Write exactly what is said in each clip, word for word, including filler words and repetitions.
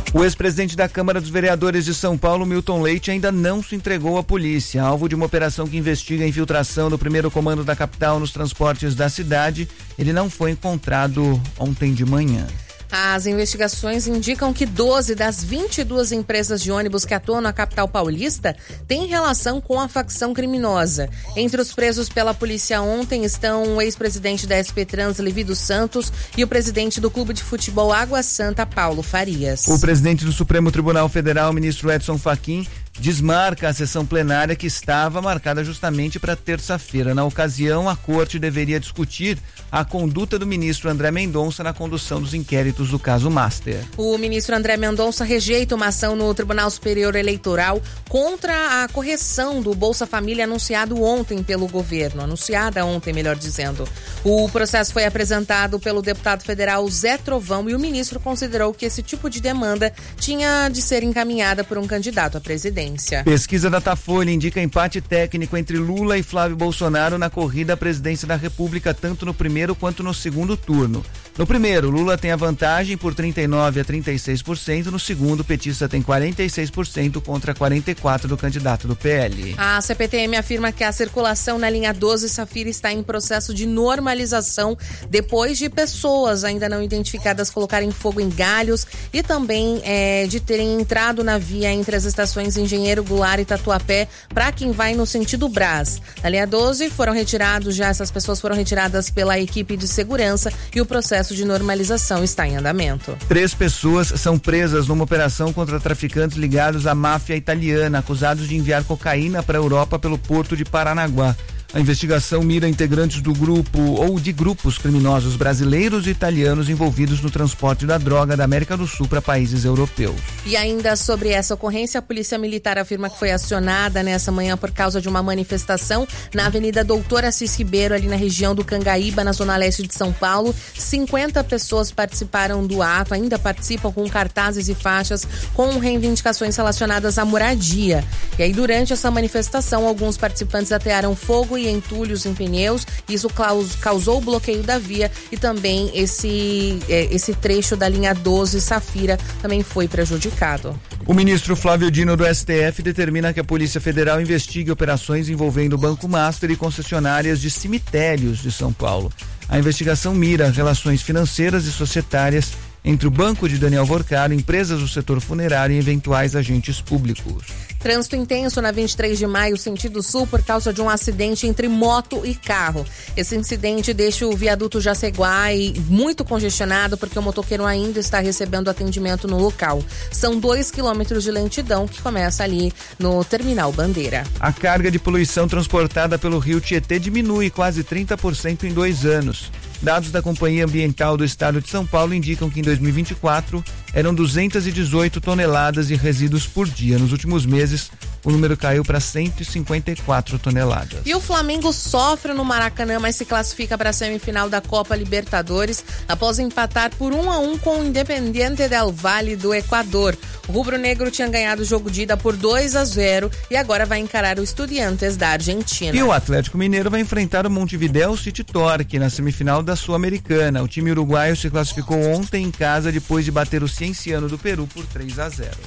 O ex-presidente da Câmara dos Vereadores de São Paulo, Milton Leite, ainda não se entregou à polícia. Alvo de uma operação que investiga a infiltração do primeiro comando da capital nos transportes da cidade, ele não foi encontrado ontem de manhã. As investigações indicam que doze das vinte e duas empresas de ônibus que atuam na capital paulista têm relação com a facção criminosa. Entre os presos pela polícia ontem estão o ex-presidente da S P Trans, Levi dos Santos, e o presidente do Clube de Futebol Água Santa, Paulo Farias. O presidente do Supremo Tribunal Federal, ministro Edson Fachin, desmarca a sessão plenária que estava marcada justamente para terça-feira. Na ocasião, a corte deveria discutir a conduta do ministro André Mendonça na condução dos inquéritos do caso Master. O ministro André Mendonça rejeita uma ação no Tribunal Superior Eleitoral contra a correção do Bolsa Família anunciado ontem pelo governo, anunciada ontem, melhor dizendo. O processo foi apresentado pelo deputado federal Zé Trovão e o ministro considerou que esse tipo de demanda tinha de ser encaminhada por um candidato à presidência. Pesquisa Datafolha indica empate técnico entre Lula e Flávio Bolsonaro na corrida à presidência da República, tanto no primeiro quanto no segundo turno. No primeiro, Lula tem a vantagem por trinta e nove a trinta e seis por cento, no segundo, o petista tem quarenta e seis por cento contra quarenta e quatro por cento do candidato do P L. A C P T M afirma que a circulação na linha doze Safira está em processo de normalização depois de pessoas ainda não identificadas colocarem fogo em galhos e também é, de terem entrado na via entre as estações Engenheiro Goulart e Tatuapé para quem vai no sentido Brás. Na linha doze foram retirados já, essas pessoas foram retiradas pela equipe de segurança e o processo de normalização está em andamento. Três pessoas são presas numa operação contra traficantes ligados à máfia italiana, acusados de enviar cocaína para a Europa pelo porto de Paranaguá. A investigação mira integrantes do grupo ou de grupos criminosos brasileiros e italianos envolvidos no transporte da droga da América do Sul para países europeus. E ainda sobre essa ocorrência, a Polícia Militar afirma que foi acionada nessa manhã por causa de uma manifestação na Avenida Doutor Assis Ribeiro, ali na região do Cangaíba, na zona leste de São Paulo. cinquenta pessoas participaram do ato, ainda participam com cartazes e faixas com reivindicações relacionadas à moradia. E aí, durante essa manifestação, alguns participantes atearam fogo e entulhos em pneus. Isso causou o bloqueio da via e também esse, esse trecho da linha doze Safira também foi prejudicado. O ministro Flávio Dino do S T F determina que a Polícia Federal investigue operações envolvendo o Banco Master e concessionárias de cemitérios de São Paulo. A investigação mira relações financeiras e societárias entre o banco de Daniel Vorcaro, empresas do setor funerário e eventuais agentes públicos. Trânsito intenso na vinte e três de maio, sentido sul, por causa de um acidente entre moto e carro. Esse incidente deixa o viaduto Jaceguai muito congestionado porque o motoqueiro ainda está recebendo atendimento no local. São dois quilômetros de lentidão que começa ali no Terminal Bandeira. A carga de poluição transportada pelo rio Tietê diminui quase trinta por cento em dois anos. Dados da Companhia Ambiental do Estado de São Paulo indicam que em dois mil e vinte e quatro eram duzentas e dezoito toneladas de resíduos por dia. Nos últimos meses, o número caiu para cento e cinquenta e quatro toneladas. E o Flamengo sofre no Maracanã, mas se classifica para a semifinal da Copa Libertadores após empatar por um a um com o Independiente del Valle do Equador. O rubro-negro tinha ganhado o jogo de ida por dois a zero e agora vai encarar o Estudiantes da Argentina. E o Atlético Mineiro vai enfrentar o Montevidéu City Torque na semifinal da Sul-Americana. O time uruguaio se classificou ontem em casa depois de bater o Cienciano do Peru por três a zero.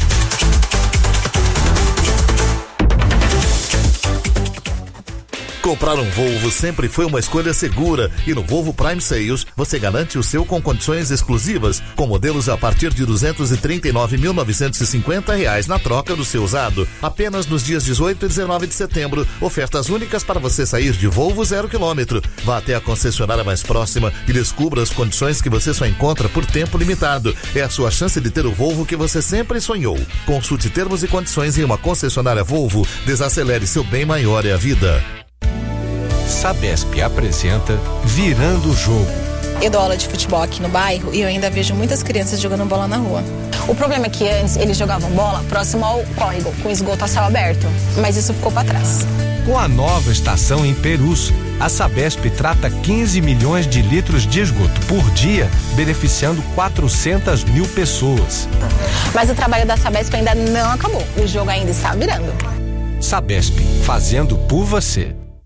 Comprar um Volvo sempre foi uma escolha segura e no Volvo Prime Sales você garante o seu com condições exclusivas, com modelos a partir de duzentos e trinta e nove mil novecentos e cinquenta reais na troca do seu usado. Apenas nos dias dezoito e dezenove de setembro, ofertas únicas para você sair de Volvo zero quilômetro. Vá até a concessionária mais próxima e descubra as condições que você só encontra por tempo limitado. É a sua chance de ter o Volvo que você sempre sonhou. Consulte termos e condições em uma concessionária Volvo. Desacelere, seu bem maior é a vida. Sabesp apresenta Virando o Jogo. Eu dou aula de futebol aqui no bairro e eu ainda vejo muitas crianças jogando bola na rua. O problema é que antes eles jogavam bola próximo ao córrego, com esgoto a céu aberto, mas isso ficou para trás. Com a nova estação em Perus, a Sabesp trata quinze milhões de litros de esgoto por dia, beneficiando quatrocentas mil pessoas. Mas o trabalho da Sabesp ainda não acabou, o jogo ainda está virando. Sabesp, fazendo por você.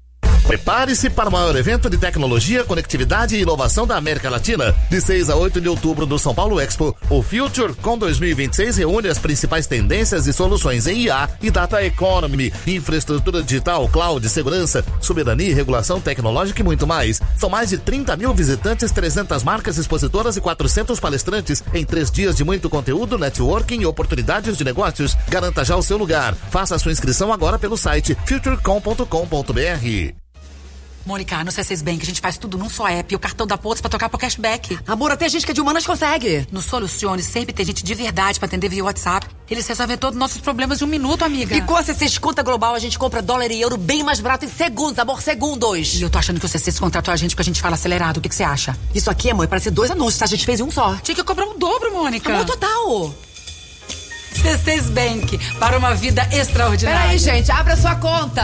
Prepare-se para o maior evento de tecnologia, conectividade e inovação da América Latina. De seis a oito de outubro no São Paulo Expo, o FutureCon dois mil e vinte e seis reúne as principais tendências e soluções em I A e Data Economy, infraestrutura digital, cloud, segurança, soberania e regulação tecnológica e muito mais. São mais de trinta mil visitantes, trezentas marcas expositoras e quatrocentos palestrantes em três dias de muito conteúdo, networking e oportunidades de negócios. Garanta já o seu lugar. Faça a sua inscrição agora pelo site futurecom ponto com ponto b r. Mônica, no C seis Bank a gente faz tudo num só app e o cartão da Pontos pra trocar pro cashback. Amor, até gente que é de humanas consegue. No Solucione sempre tem gente de verdade pra atender via WhatsApp. Eles resolvem todos os nossos problemas em um minuto, amiga. E com a C seis Conta Global a gente compra dólar e euro bem mais barato em segundos, amor, segundos. E eu tô achando que o C seis contratou a gente porque a gente fala acelerado. O que você acha? Isso aqui, amor, parece dois anúncios, tá? A gente fez em um só. Tinha que cobrar um dobro, Mônica. Amor, total. C seis Bank, para uma vida extraordinária. Peraí, gente, abra sua conta.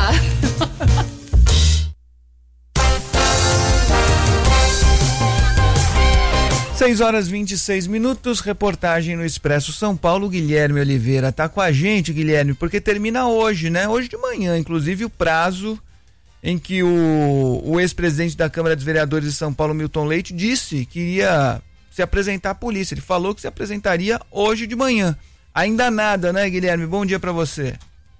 seis horas e vinte e seis minutos, reportagem no Expresso São Paulo. Guilherme Oliveira tá com a gente, Guilherme, porque termina hoje, né? Hoje de manhã, inclusive, o prazo em que o, o ex-presidente da Câmara dos Vereadores de São Paulo, Milton Leite, disse que iria se apresentar à polícia. Ele falou que se apresentaria hoje de manhã. Ainda nada, né, Guilherme? Bom dia para você.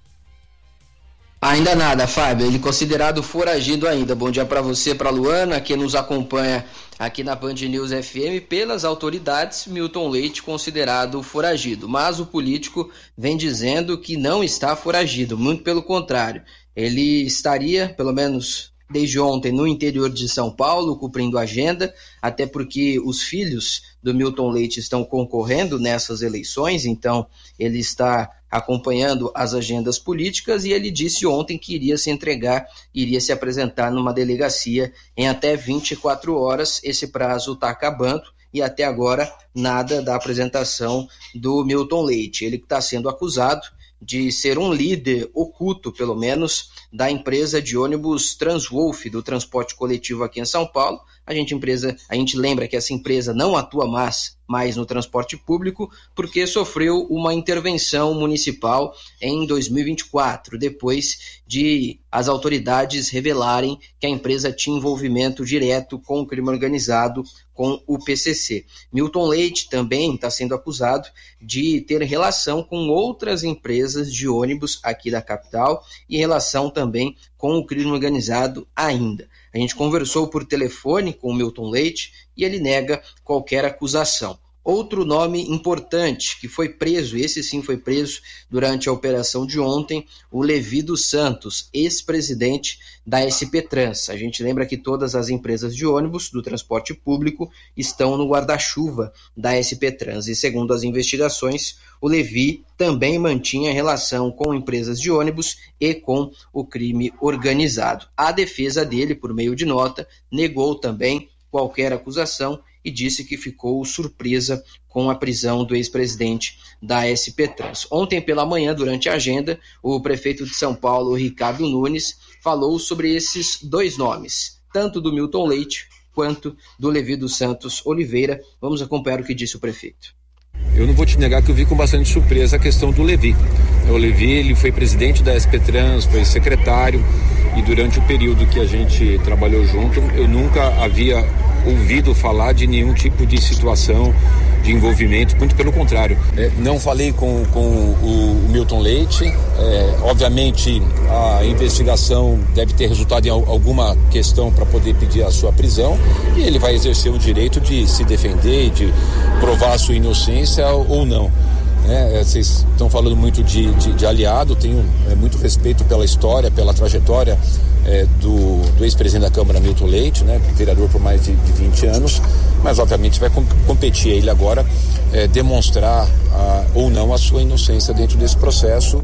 Ainda nada, Fábio. Ele considerado foragido ainda. Bom dia para você, para Luana, que nos acompanha aqui na Band News F M. Pelas autoridades, Milton Leite considerado foragido. Mas o político vem dizendo que não está foragido. Muito pelo contrário. Ele estaria, pelo menos desde ontem, no interior de São Paulo, cumprindo agenda, até porque os filhos do Milton Leite estão concorrendo nessas eleições, então ele está acompanhando as agendas políticas e ele disse ontem que iria se entregar, iria se apresentar numa delegacia em até vinte e quatro horas. Esse prazo está acabando e até agora nada da apresentação do Milton Leite. Ele que está sendo acusado de ser um líder oculto, pelo menos, da empresa de ônibus Transwolf, do transporte coletivo aqui em São Paulo. A gente, empresa, a gente lembra que essa empresa não atua mais, mais no transporte público, porque sofreu uma intervenção municipal em dois mil e vinte e quatro, depois de as autoridades revelarem que a empresa tinha envolvimento direto com o crime organizado, com o P C C. Milton Leite também está sendo acusado de ter relação com outras empresas de ônibus aqui da capital e relação também com o crime organizado ainda. A gente conversou por telefone com o Milton Leite e ele nega qualquer acusação. Outro nome importante que foi preso, esse sim foi preso durante a operação de ontem, o Levi dos Santos, ex-presidente da S P Trans. A gente lembra que todas as empresas de ônibus do transporte público estão no guarda-chuva da S P Trans. E segundo as investigações, o Levi também mantinha relação com empresas de ônibus e com o crime organizado. A defesa dele, por meio de nota, negou também qualquer acusação e disse que ficou surpresa com a prisão do ex-presidente da S P Trans. Ontem pela manhã, durante a agenda, o prefeito de São Paulo, Ricardo Nunes, falou sobre esses dois nomes, tanto do Milton Leite quanto do Levi dos Santos Oliveira. Vamos acompanhar o que disse o prefeito. Eu não vou te negar que eu vi com bastante surpresa a questão do Levi. O Levi, ele foi presidente da S P Trans, foi secretário, e durante o período que a gente trabalhou junto, eu nunca havia ouvido falar de nenhum tipo de situação de envolvimento, muito pelo contrário. É, não falei com, com o, o Milton Leite, é, obviamente a investigação deve ter resultado em alguma questão para poder pedir a sua prisão, e ele vai exercer o direito de se defender e de provar a sua inocência ou não. É, vocês estão falando muito de, de, de aliado, tenho é, muito respeito pela história, pela trajetória é, do, do ex-presidente da Câmara, Milton Leite, né, vereador por mais de, de vinte anos, mas obviamente vai com, competir ele agora é, demonstrar a, ou não a sua inocência dentro desse processo.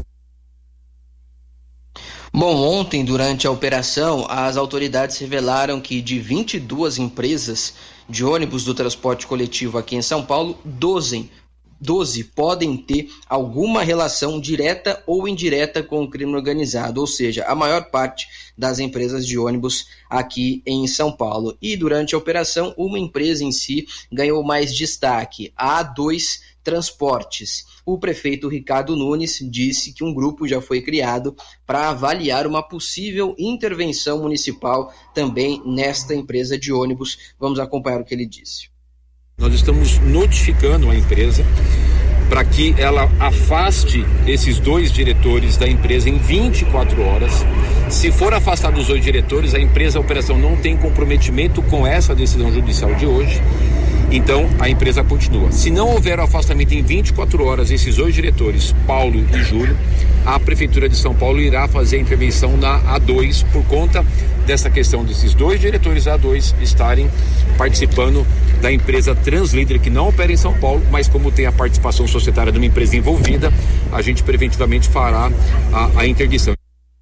Bom, ontem, durante a operação, as autoridades revelaram que de vinte e duas empresas de ônibus do transporte coletivo aqui em São Paulo, doze doze podem ter alguma relação direta ou indireta com o crime organizado, ou seja, a maior parte das empresas de ônibus aqui em São Paulo. E durante a operação, uma empresa em si ganhou mais destaque, a A dois Transportes. O prefeito Ricardo Nunes disse que um grupo já foi criado para avaliar uma possível intervenção municipal também nesta empresa de ônibus. Vamos acompanhar o que ele disse. Nós estamos notificando a empresa para que ela afaste esses dois diretores da empresa em vinte e quatro horas. Se for afastado os dois diretores, a empresa, a operação não tem comprometimento com essa decisão judicial de hoje. Então, a empresa continua. Se não houver o afastamento em vinte e quatro horas, esses dois diretores, Paulo e Júlio, a Prefeitura de São Paulo irá fazer a intervenção na A dois por conta dessa questão desses dois diretores A dois estarem participando da empresa Translíder, que não opera em São Paulo, mas como tem a participação societária de uma empresa envolvida, a gente preventivamente fará a, a interdição.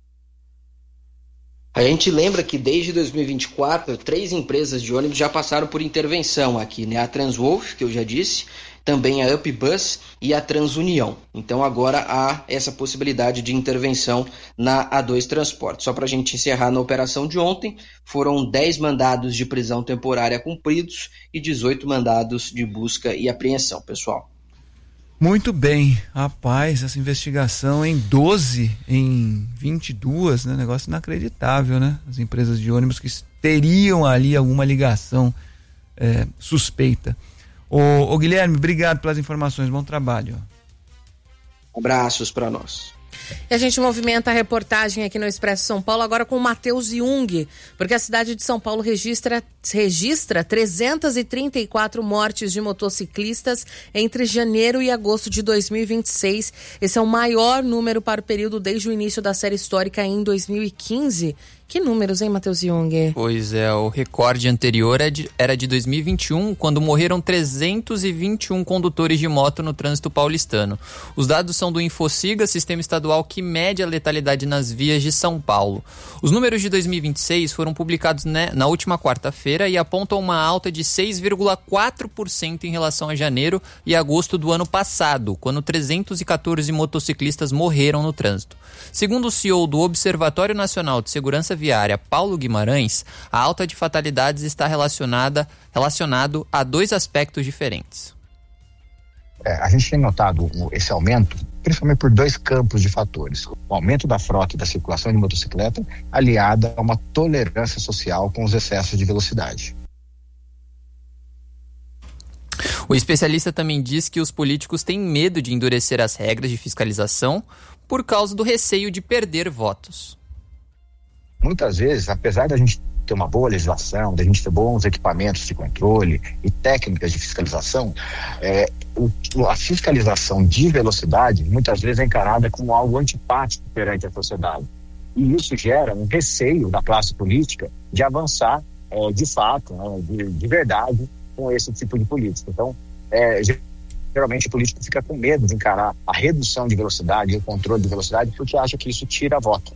A gente lembra que desde dois mil e vinte e quatro, três empresas de ônibus já passaram por intervenção aqui, né? A Transwolf, que eu já disse, também a UpBus e a Transunião. Então agora há essa possibilidade de intervenção na A dois Transportes. Só para a gente encerrar, na operação de ontem, foram dez mandados de prisão temporária cumpridos e dezoito mandados de busca e apreensão, pessoal. Muito bem, rapaz, essa investigação em doze, em vinte e dois, né? Negócio inacreditável, né? As empresas de ônibus que teriam ali alguma ligação é, suspeita. Ô, ô Guilherme, obrigado pelas informações, bom trabalho. Abraços para nós. E a gente movimenta a reportagem aqui no Expresso São Paulo agora com o Matheus Jung, porque a cidade de São Paulo registra, registra trezentas e trinta e quatro mortes de motociclistas entre janeiro e agosto de dois mil e vinte e seis. Esse é o maior número para o período desde o início da série histórica em dois mil e quinze. Que números, hein, Matheus Jung? Pois é, o recorde anterior era de dois mil e vinte e um, quando morreram trezentos e vinte e um condutores de moto no trânsito paulistano. Os dados são do Infociga, sistema estadual que mede a letalidade nas vias de São Paulo. Os números de dois mil e vinte e seis foram publicados na última quarta-feira e apontam uma alta de seis vírgula quatro por cento em relação a janeiro e agosto do ano passado, quando trezentos e quatorze motociclistas morreram no trânsito. Segundo o C E O do Observatório Nacional de Segurança Viária, Paulo Guimarães, a alta de fatalidades está relacionada, relacionado a dois aspectos diferentes. É, a gente tem notado esse aumento, principalmente por dois campos de fatores. O aumento da frota e da circulação de motocicleta, aliada a uma tolerância social com os excessos de velocidade. O especialista também diz que os políticos têm medo de endurecer as regras de fiscalização por causa do receio de perder votos. Muitas vezes, apesar da gente ter uma boa legislação, da gente ter bons equipamentos de controle e técnicas de fiscalização, é, o, a fiscalização de velocidade muitas vezes é encarada como algo antipático perante a sociedade. E isso gera um receio da classe política de avançar é, de fato, né, de, de verdade, com esse tipo de política. Então, é, geralmente o político fica com medo de encarar a redução de velocidade e o controle de velocidade porque acha que isso tira voto.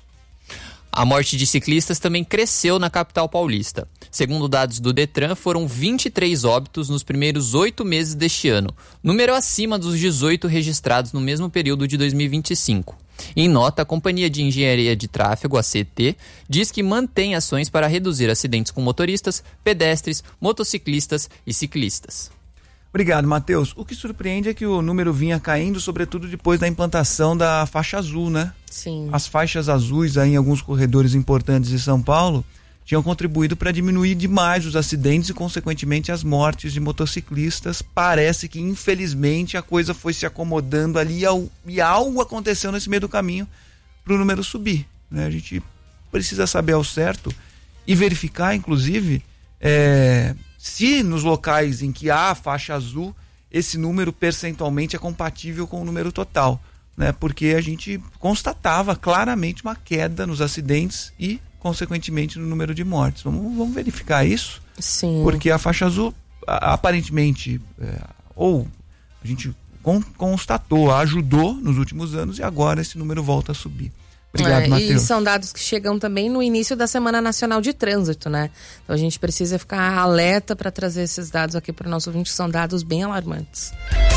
A morte de ciclistas também cresceu na capital paulista. Segundo dados do Detran, foram vinte e três óbitos nos primeiros oito meses deste ano, número acima dos dezoito registrados no mesmo período de dois mil e vinte e cinco. Em nota, a Companhia de Engenharia de Tráfego, a C T, diz que mantém ações para reduzir acidentes com motoristas, pedestres, motociclistas e ciclistas. Obrigado, Matheus. O que surpreende é que o número vinha caindo, sobretudo depois da implantação da faixa azul, né? Sim. As faixas azuis aí em alguns corredores importantes de São Paulo tinham contribuído para diminuir demais os acidentes e, consequentemente, as mortes de motociclistas. Parece que, infelizmente, a coisa foi se acomodando ali e algo aconteceu nesse meio do caminho para o número subir, né? A gente precisa saber ao certo e verificar, inclusive, é... se nos locais em que há a faixa azul, esse número percentualmente é compatível com o número total, né? Porque a gente constatava claramente uma queda nos acidentes e, consequentemente, no número de mortes. Vamos, vamos verificar isso? Sim. Porque a faixa azul, aparentemente, é, ou a gente con- constatou, ajudou nos últimos anos e agora esse número volta a subir. Obrigado, é, Matheus. E são dados que chegam também no início da Semana Nacional de Trânsito, né? Então a gente precisa ficar alerta para trazer esses dados aqui para o nosso ouvinte, que são dados bem alarmantes.